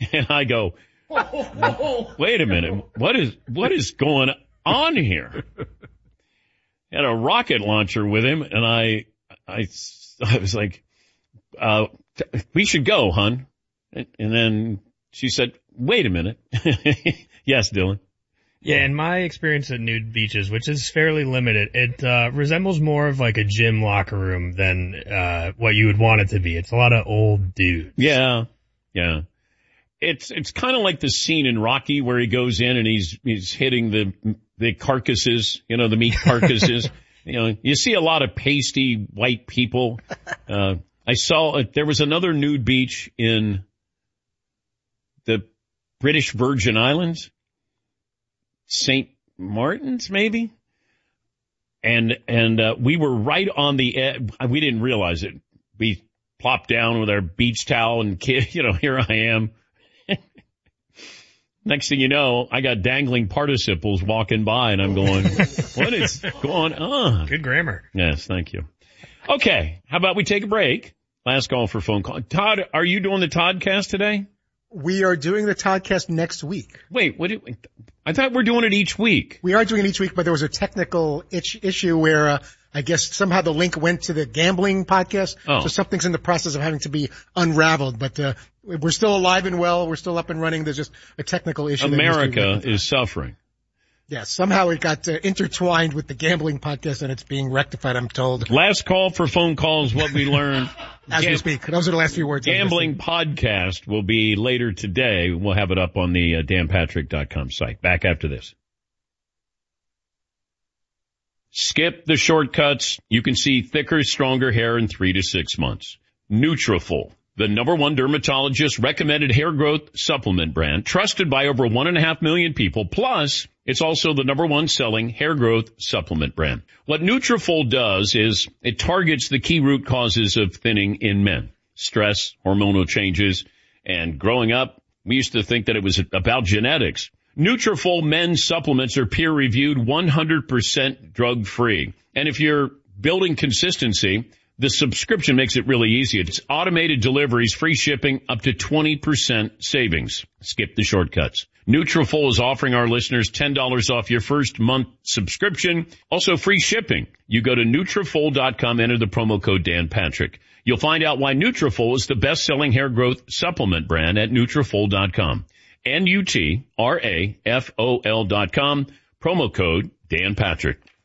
And I go, wait a minute. What is going on here? Had a rocket launcher with him, and I was like, we should go, hon. And then she said, wait a minute. Yes, Dylan. Yeah, in my experience at nude beaches, which is fairly limited, it resembles more of like a gym locker room than what you would want it to be. It's a lot of old dudes. Yeah. It's kind of like the scene in Rocky where he goes in and he's hitting the carcasses, the meat carcasses. You see a lot of pasty white people. I saw there was another nude beach in the British Virgin Islands. St. Martin's, maybe? And we were right on the edge. We didn't realize it. We plopped down with our beach towel and here I am. Next thing you know, I got dangling participles walking by and I'm going, what is going on? Good grammar. Yes, thank you. Okay. How about we take a break? Last call for phone call. Todd, are you doing the Toddcast today? We are doing the Toddcast next week. Wait, I thought we're doing it each week. We are doing it each week, but there was a technical issue where I guess somehow the link went to the gambling podcast. Oh. So something's in the process of having to be unraveled. But we're still alive and well. We're still up and running. There's just a technical issue. America is suffering. Yes, somehow it got intertwined with the gambling podcast, and it's being rectified, I'm told. Last call for phone calls, what we learned. As we speak. Those are the last few words. Gambling podcast will be later today. We'll have it up on the danpatrick.com site. Back after this. Skip the shortcuts. You can see thicker, stronger hair in 3 to 6 months. Nutrafol, the #1 dermatologist recommended hair growth supplement brand, trusted by over 1.5 million people. Plus, it's also the #1 selling hair growth supplement brand. What Nutrafol does is it targets the key root causes of thinning in men. Stress, hormonal changes, and growing up, we used to think that it was about genetics. Nutrafol men's supplements are peer-reviewed, 100% drug-free. And if you're building consistency, the subscription makes it really easy. It's automated deliveries, free shipping, up to 20% savings. Skip the shortcuts. Nutrafol is offering our listeners $10 off your first month subscription. Also free shipping. You go to Nutrafol.com, enter the promo code DanPatrick. You'll find out why Nutrafol is the best-selling hair growth supplement brand at Nutrafol.com. Nutrafol.com, promo code DanPatrick.